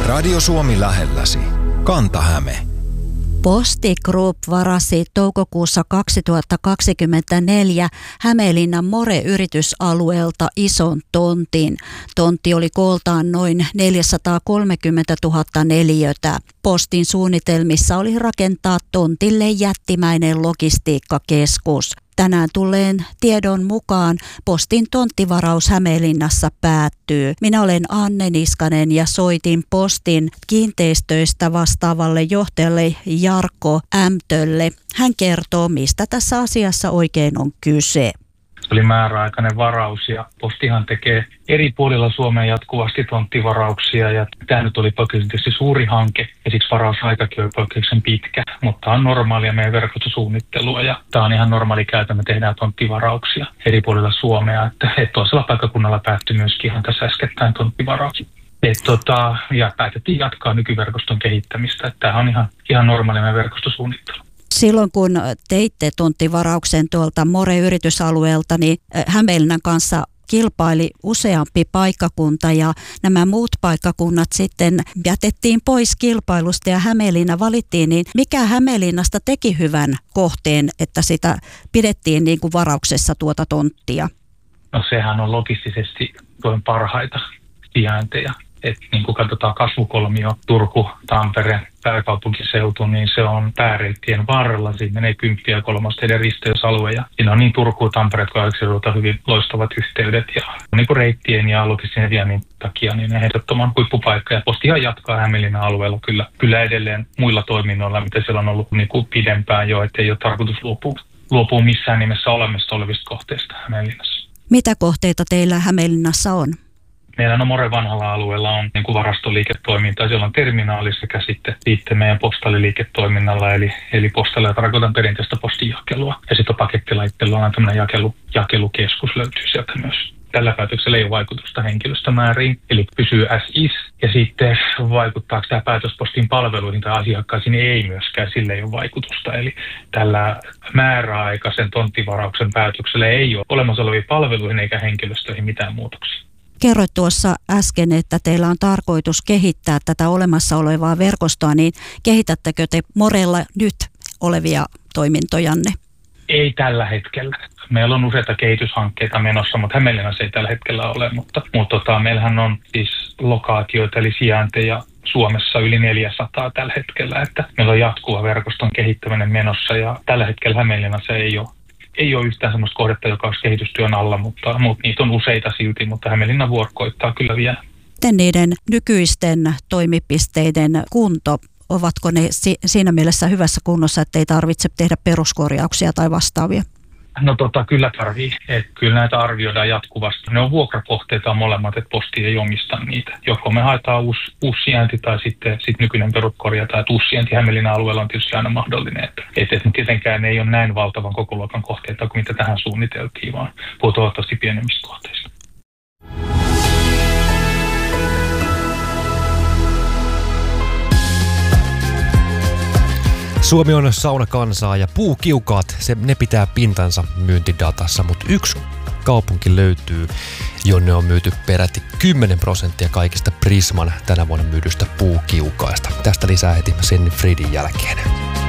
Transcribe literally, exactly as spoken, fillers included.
Radio Suomi lähelläsi. Kanta-Häme. Posti Group varasi toukokuussa kaksituhattakaksikymmentäneljä Hämeenlinnan More-yritysalueelta ison tontin. Tontti oli kooltaan noin neljäsataakolmekymmentätuhatta neliötä. Postin suunnitelmissa oli rakentaa tontille jättimäinen logistiikkakeskus. Tänään tulleen tiedon mukaan Postin tonttivaraus Hämeenlinnassa päättyy. Minä olen Anne Niskanen ja soitin Postin kiinteistöistä vastaavalle johtajalle Jarkko Ämtölle. Hän kertoo, mistä tässä asiassa oikein on kyse. Se oli määräaikainen varaus ja Postihan tekee eri puolilla Suomea jatkuvasti tonttivarauksia ja tämä nyt oli poikkeuksellisesti suuri hanke ja siksi varausaikakin oli poikkeuksellisen pitkä, mutta tämä on normaalia meidän verkostosuunnittelua ja tämä on ihan normaali käytä, me tehdään tonttivarauksia eri puolilla Suomea, että, että toisella paikkakunnalla päättyi myöskin ihan tässä äskettäin tonttivaraus. Et tota, ja päätettiin jatkaa nykyverkoston kehittämistä, että tämä on ihan, ihan normaali meidän verkostosuunnittelu. Silloin kun teitte tonttivarauksen tuolta More-yritysalueelta, niin Hämeenlinnan kanssa kilpaili useampi paikkakunta ja nämä muut paikkakunnat sitten jätettiin pois kilpailusta ja Hämeenlinna valittiin. Niin mikä Hämeenlinnasta teki hyvän kohteen, että sitä pidettiin niin kuin varauksessa tuota tonttia? No sehän on logistisesti toinen parhaita sijainteja. Että niin kun katsotaan kasvukolmio, Turku, Tampere, pääkaupunkiseutu, niin se on pääreittien varrella. Siinä menee kymppiä ja kolmosteiden risteysalue ja siinä on niin Turku, Tampere kuin Aikeseudulta hyvin loistavat yhteydet. Ja niin kuin reittien ja logistisen viennin takia niin ne ehdottoman huippupaikka. Ja Postihan jatkaa Hämeenlinnan alueella kyllä, kyllä edelleen muilla toiminnoilla, mitä siellä on ollut niin kuin pidempään jo, että ei ole tarkoitus luopua, luopua missään nimessä olemassa olevista kohteista Hämeenlinnassa. Mitä kohteita teillä Hämeenlinnassa on? Meillä no More vanhalla alueella on niin kuin varastoliiketoimintaa, siellä on terminaali sekä sitten, sitten meidän postalliliiketoiminnalla, eli, eli postalla tarkoitan perinteistä postinjakelua. Ja sitten pakettilaitteella on tämmöinen jakelu, jakelukeskus löytyy sieltä myös. Tällä päätöksellä ei ole vaikutusta henkilöstömääriin, eli pysyy as is. Ja sitten vaikuttaako tämä päätös Postin palveluihin tai asiakkaisiin, niin ei myöskään, sille ei ole vaikutusta. Eli tällä määräaikaisen tonttivarauksen päätöksellä ei ole olemassa oleviin palveluihin eikä henkilöstöihin mitään muutoksia. Kerroit tuossa äsken, että teillä on tarkoitus kehittää tätä olemassa olevaa verkostoa, niin kehitättekö te Morella nyt olevia toimintojanne? Ei tällä hetkellä. Meillä on useita kehityshankkeita menossa, mutta Hämeenlinnassa ei tällä hetkellä ole. Mutta, mutta tota, meillähän on siis lokaatioita eli sijainteja Suomessa yli neljäsataa tällä hetkellä. Että meillä on jatkuva verkoston kehittäminen menossa ja tällä hetkellä Hämeenlinnassa ei ole. Ei ole yhtään sellaista kohdetta, joka olisi kehitystyön alla, mutta, mutta niitä on useita silti, mutta Hämeenlinnan vuoro koittaa kyllä vielä. Miten niiden nykyisten toimipisteiden kunto, ovatko ne si- siinä mielessä hyvässä kunnossa, että ei tarvitse tehdä peruskorjauksia tai vastaavia? No tota, kyllä tarvii. Et kyllä näitä arvioidaan jatkuvasti. Ne on vuokrakohteita molemmat, että Posti ei omista niitä. Joko me haetaan uusi, uusi sijainti tai sitten sit nykyinen peruskorjataan. Että uusi sijainti Hämeenlinnan alueella on tietysti aina mahdollinen. Että et, et tietenkään ne ei ole näin valtavan kokoluokan kohteita kuin mitä tähän suunniteltiin, vaan puhutaan toivottavasti pienemmistä kohteista. Suomi on saunakansaa ja puukiukaat, se, ne pitää pintansa myyntidatassa, mutta yksi kaupunki löytyy, jonne on myyty peräti kymmenen prosenttia kaikista Prisman tänä vuonna myydystä puukiukaista. Tästä lisää heti Senni Fridin jälkeen.